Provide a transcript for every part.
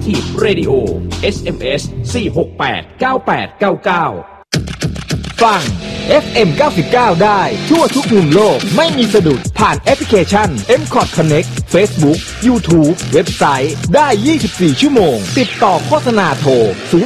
Active Radio SMS 4689899ฟัง FM 99ได้ทั่วทุกมุมโลกไม่มีสะดุดผ่านแอปพลิเคชัน MCOT Connect Facebook YouTube เว็บไซต์ได้24ชั่วโมงติดต่อโฆษณาโทร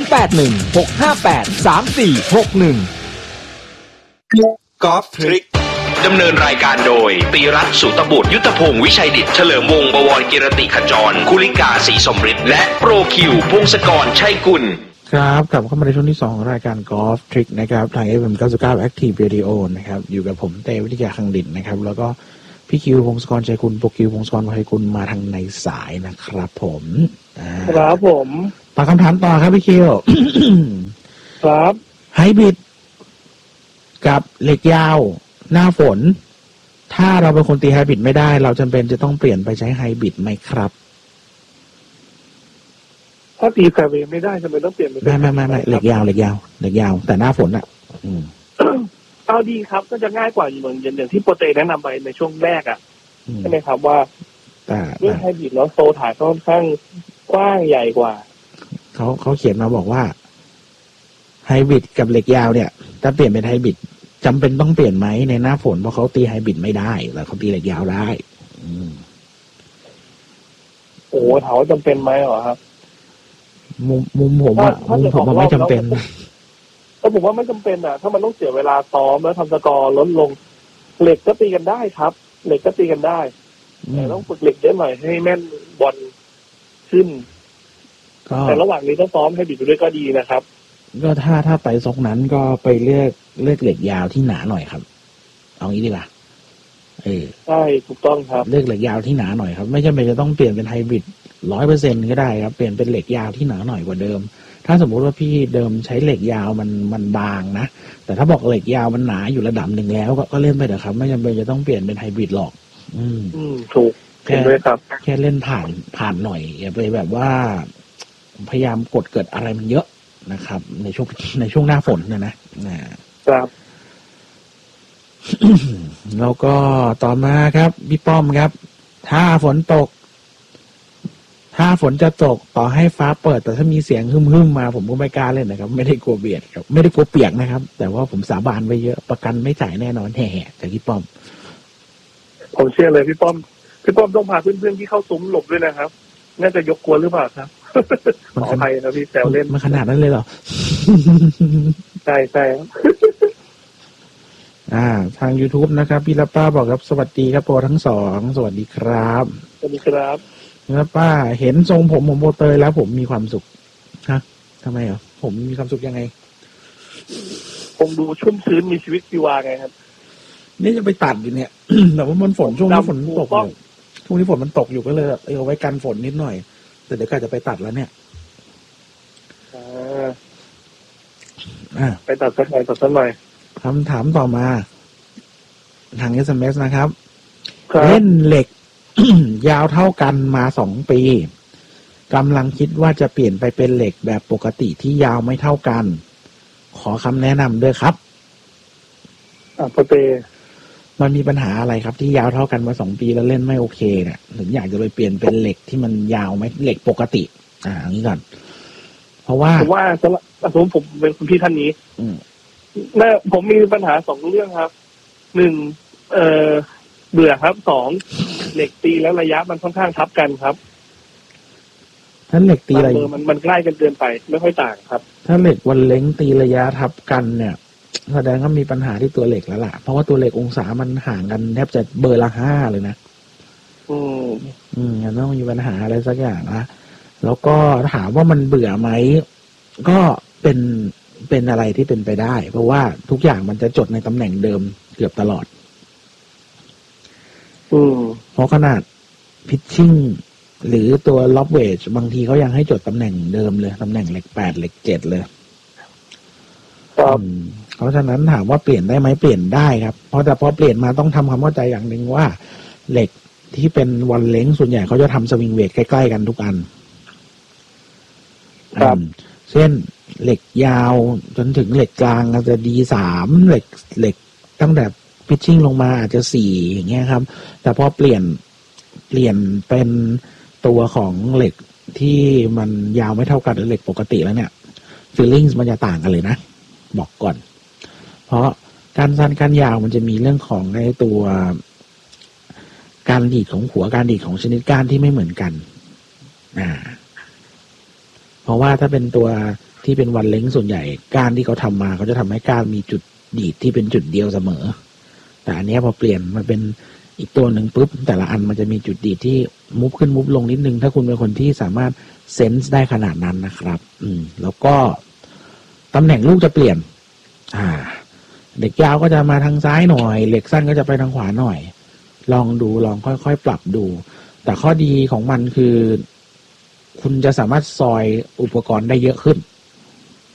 0816583461 กอล์ฟทริกดำเนินรายการโดยตีรัตน์สุตบุตรยุทธพงศ์วิชัยดิษฐ์เฉลิมวงศ์บวรกิรติขจรคุลิกาศรีสมฤทธิ์และโปรคิวพงศกรชัยกุลครับกลับเข้ามาในช่วงที่2ของรายการกอล์ฟทริกนะครับทาง FM 99 Active Radio นะครับอยู่กับผมเต้วิทยาคังดิษฐ์นะครับแล้วก็พี่คิวพงศกรชัยกุลโปรคิวพงศกรชัยกุลมาทางในสายนะครับผมครับผมตอบคำถามต่อครับพี่คิวครับไฮบริดกับเหล็กยาวหน้าฝนถ้าเราเป็นคนตีไฮบริดไม่ได้เราจำเป็นจะต้องเปลี่ยนไปใช้ไฮบริดไหมครับถ้าตีแฟร์เวย์ไม่ได้จำเป็นต้องเปลี่ยนไปไม่เหล็กยาวแต่หน้าฝนอ่ะเอาดีครับก็จะง่ายกว่าอย่างที่โปรเตแนะนำไปในช่วงแรกอ่ะใช่ไหมครับว่าเรื่องไฮบริดแล้วโซถ่ายค่อนข้างกว้างใหญ่กว่าเขาเขียนมาบอกว่าไฮบริดกับเหล็กยาวเนี่ยถ้าเปลี่ยนเป็นไฮบริดจำเป็นต้องเปลี่ยนไหมในหน้าฝนเพราะเขาตีไฮบริดไม่ได้แต่เขาตีเหล็กยาวได้โอ้ถามว่าจำเป็นไหมเหรอครับมุมผมไม่จำเป็นแต่ผมว่าไม่จำเป็นอ่ะถ้ามันต้องเสียเวลาซ้อมแล้วทำสกอร์ลดลงเหล็กก็ตีกันได้ครับเหล็กก็ตีกันได้แต่ต้องฝึกเหล็กเยอะหน่อยให้แม่นบอลขึ้นแต่ระหว่างนี้ต้องซ้อมให้บิดด้วยก็ดีนะครับก็ถ้าไปซกนั้นก็ไปเลือกเหล็กยาวที่หนาหน่อยครับเอางี้ดีกว่าใช่ถูกต้องครับเลือกเหล็กยาวที่หนาหน่อยครับไม่จำเป็นจะต้องเปลี่ยนเป็นไฮบริด 100% ก็ได้ครับเปลี่ยนเป็นเหล็กยาวที่หนาหน่อยกว่าเดิมถ้าสมมุติว่าพี่เดิมใช้เหล็กยาวมันบางนะแต่ถ้าบอกเหล็กยาวมันหนาอยู่ระดับหนึ่งแล้วก็เล่นไปเถอะครับไม่จำเป็นจะต้องเปลี่ยนเป็นไฮบริดหรอกถูกแค่เล่นผ่านหน่อยอย่าไปแบบว่าพยายามกดเกิดอะไรมันเยอะนะครับในช่วงหน้าฝนนะครับแล้วก็ต่อมาครับพี่ป้อมครับถ้าฝนจะตกต่อให้ฟ้าเปิดแต่ถ้ามีเสียงฮึ่มๆมาผมก็ไม่กล้าเล่นนะครับไม่ได้กลัวเบียดครับไม่ได้กลัวเปียกนะครับแต่ว่าผมสาบานไว้เยอะประกันไม่จ่ายแน่นอนแห่จากพี่ป้อมผมเชื่อเลยพี่ป้อมต้องพาเพื่อนๆที่เข้าซุ้มหลบด้วยนะครับน่าจะยกกวนหรือเปล่าครับขออภัยนะพี่แซวเล่นมันขนาดนั้นเลยเหรอใช่ทาง YouTube นะครับพี่ละป้าบอกครับสวัสดีครับโปรทั้งสองสวัสดีครับสวัสดีครับละป้าเห็นทรงผมโปรเตยแล้วผมมีความสุขฮะทำไมเหรอผมมีความสุขยังไงผมดูชุ่มชื้นมีชีวิตชีวาไงครับนี่จะไปตัดอยู่เนี่ย แต่ว่ามันฝนช่วงนี้ฝนตกอยู่ช่วงนี้ฝนมันตกอยู่ก็เลยเอาไว้กันฝนนิดหน่อยแต่เดี๋ยวก็จะไปตัดแล้วเนี่ยไปตัดสักหน่อยคำถามต่อมาทาง SMS นะครับเล่นเหล็ก ยาวเท่ากันมา2 ปีกำลังคิดว่าจะเปลี่ยนไปเป็นเหล็กแบบปกติที่ยาวไม่เท่ากันขอคำแนะนำด้วยครับโปรเตมันมีปัญหาอะไรครับที่ยาวเท่ากันมา2 ปีแล้วเล่นไม่โอเคเนี่ยถึงอยากจะไปเปลี่ยนเป็นเหล็กที่มันยาวไหมเหล็กปกติอย่างนี้ก่อนเพราะว่าผมเป็นคุณพี่ท่านนี้ผมมีปัญหา2 เรื่องครับ1เบื่อครับ2เหล็กตีแล้วระยะมันค่อนข้างทับกันครับถ้าเหล็กตีอะไรมันใกล้กันเกินไปไม่ค่อยต่างครับถ้าเหล็กวันเล้งตีระยะทับกันเนี่ยแสดงว่ามีปัญหาที่ตัวเหล็กแล้วล่ะเพราะว่าตัวเหล็กองศามันห่างกันแทบจะเบอร์ละ5เลยนะงั้นต้องมีปัญหาอะไรสักอย่างนะแล้วก็ถามว่ามันเบื่อไหมก็เป็นอะไรที่เป็นไปได้เพราะว่าทุกอย่างมันจะจดในตำแหน่งเดิมเกือบตลอดเพราะขนาดพิชชิ่งหรือตัวล็อบเวจบางทีเขายังให้จดตำแหน่งเดิมเลยตำแหน่งเหล็ก8เหล็ก7เลยเพราะฉะนั้นถามว่าเปลี่ยนได้ไหมเปลี่ยนได้ครับเพราะแต่พอเปลี่ยนมาต้องทำความเข้าใจอย่างหนึ่งว่าเหล็กที่เป็นวันเล้งส่วนใหญ่เขาจะทำสวิงเวทใกล้ๆกันทุกอันเช่นเหล็กยาวจนถึงเหล็กกลางอาจจะD3เหล็กตั้งแต่พิชชิ่งลงมาอาจจะ4อย่างเงี้ยครับแต่พอเปลี่ยนเป็นตัวของเหล็กที่มันยาวไม่เท่ากันเหล็กปกติแล้วเนี่ยฟีลลิ่งมันจะต่างกันเลยนะบอกก่อนเพราะการสั้นการยาวมันจะมีเรื่องของในตัวการดีดของหัวการดีดของชนิดก้านที่ไม่เหมือนกันเพราะว่าถ้าเป็นตัวที่เป็นวันเล้งส่วนใหญ่ก้านที่เขาทำมาเขาจะทำให้ก้านมีจุดดีดที่เป็นจุดเดียวเสมอแต่อันนี้พอเปลี่ยนมาเป็นอีกตัวหนึ่งปุ๊บแต่ละอันมันจะมีจุดดีดที่มุฟขึ้นมุฟลงนิดนึงถ้าคุณเป็นคนที่สามารถเซนส์ได้ขนาดนั้นนะครับแล้วก็ตำแหน่งลูกจะเปลี่ยนเหล็กยาวก็จะมาทางซ้ายหน่อยเหล็กสั้นก็จะไปทางขวาหน่อยลองดูลองค่อยๆปรับดูแต่ข้อดีของมันคือคุณจะสามารถซอยอุปกรณ์ได้เยอะขึ้น